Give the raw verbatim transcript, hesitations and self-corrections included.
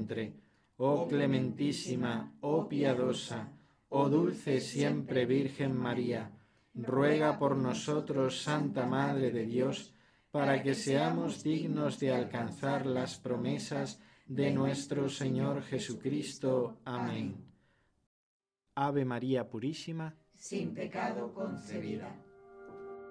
vientre. Oh clementísima, oh piadosa, oh dulce siempre Virgen María, ruega por nosotros, Santa Madre de Dios, para que seamos dignos de alcanzar las promesas de nuestro Señor Jesucristo. Amén. Ave María Purísima, sin pecado concebida.